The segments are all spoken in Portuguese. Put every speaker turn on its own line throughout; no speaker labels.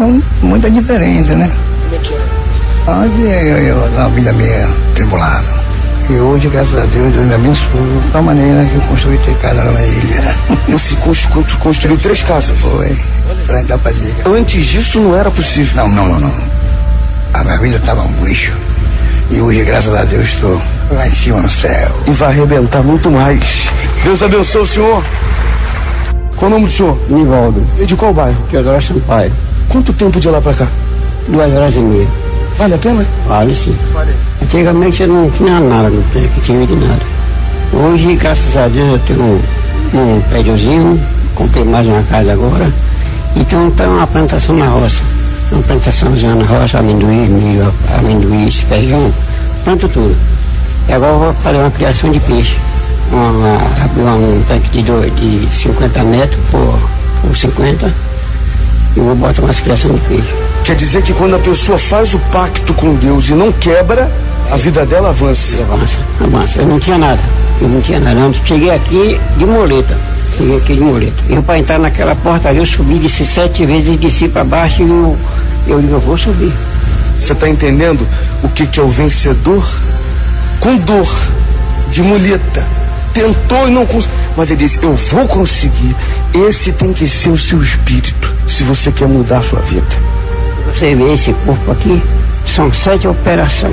muita diferença, né?
Como é que é?
Antes uma vida meio tribulada. E hoje, graças a Deus me abençoou de tal maneira que eu construí 3 casas lá na ilha.
Você construiu 3 casas?
Foi, pra entrar pra liga.
Antes disso não era possível?
Não. A minha vida estava um lixo. E hoje, graças a Deus, estou lá em cima no céu.
E vai arrebentar muito mais. Deus abençoe o senhor. Qual o nome do senhor?
Nivaldo.
E de qual bairro?
Teodoro Sampaio.
Quanto tempo de lá pra cá?
2 horas e meia.
Vale a pena?
Vale sim.
Vale.
Antigamente eu não tinha nada, não tinha de nada. Hoje, graças a Deus, eu tenho um prédiozinho, comprei mais uma casa agora. Então tá uma plantação na roça. Uma plantaçãozinha na roça, amendoim, milho, amendoim, feijão, planto tudo. E agora eu vou fazer uma criação de peixe. Abrir um tanque de 50 metros por 50 e vou botar uma criação de peixe.
Quer dizer que quando a pessoa faz o pacto com Deus e não quebra, a vida dela avança.
Avança. Eu não tinha nada. Eu cheguei aqui de muleta. Eu para entrar naquela porta ali, eu subi, desci 7 vezes, desci para baixo e eu digo, eu vou subir.
Você está entendendo o que é o vencedor? Com dor, de muleta. Tentou e não conseguiu. Mas ele disse, eu vou conseguir. Esse tem que ser o seu espírito, se você quer mudar a sua vida.
Você vê esse corpo aqui, são 7 operações,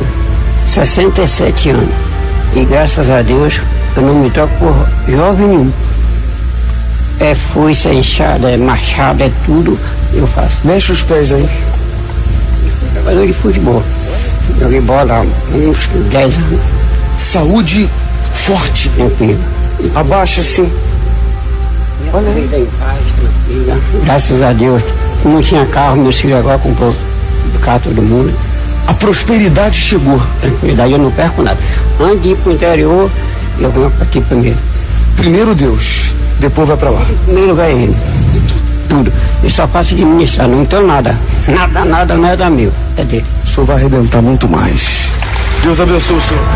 67 anos. E graças a Deus, eu não me troco por jovem nenhum. É foice, é enxada, é machado, é tudo, eu faço.
Mexe os pés aí.
Jogador de futebol. Joguei bola há uns 10 anos.
Saúde forte.
Tranquilo.
Abaixa assim. Olha aí.
Graças a Deus. Não tinha carro, meus filhos agora comprou carro todo mundo.
A prosperidade chegou.
Tranquilidade, eu não perco nada. Antes de ir pro interior, eu venho aqui primeiro.
Primeiro Deus, depois vai pra lá.
Primeiro vai ele. Tudo. Eu só faço administrar, não tenho nada. Nada meu. É dele.
O senhor vai arrebentar muito mais. Deus abençoe o senhor.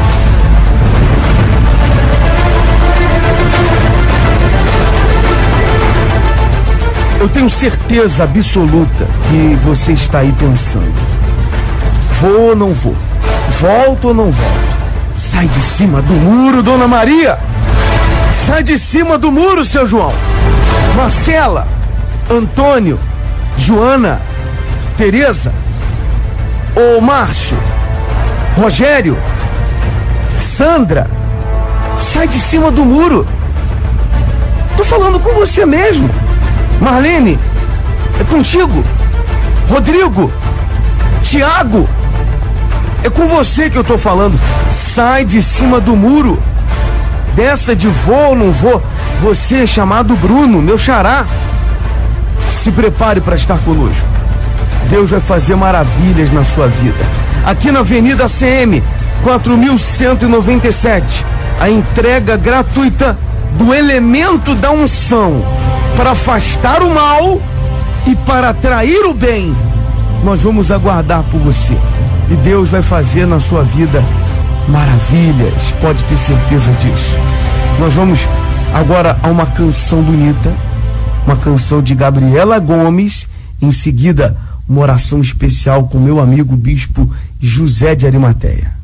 Eu tenho certeza absoluta que você está aí pensando: vou ou não vou? Volto ou não volto? Sai de cima do muro, Dona Maria! Sai de cima do muro, seu João! Marcela, Antônio, Joana, Tereza, ô Márcio, Rogério, Sandra, sai de cima do muro! Tô falando com você mesmo. Marlene, é contigo. Rodrigo, Tiago, é com você que eu tô falando. Sai de cima do muro. Dessa de vou ou não vou. Você é chamado Bruno, meu xará. Se prepare para estar conosco. Deus vai fazer maravilhas na sua vida. Aqui na Avenida CM 4197, a entrega gratuita do elemento da unção para afastar o mal e para atrair o bem. Nós vamos aguardar por você e Deus vai fazer na sua vida maravilhas, pode ter certeza disso. Nós vamos agora a uma canção bonita, uma canção de Gabriela Gomes, em seguida uma oração especial com meu amigo bispo José de Arimateia.